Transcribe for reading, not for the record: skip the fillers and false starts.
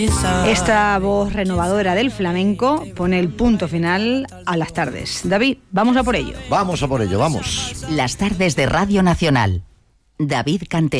Esta voz renovadora del flamenco pone el punto final a las tardes. David, vamos a por ello. Vamos a por ello, vamos. Las tardes de Radio Nacional. David Canté.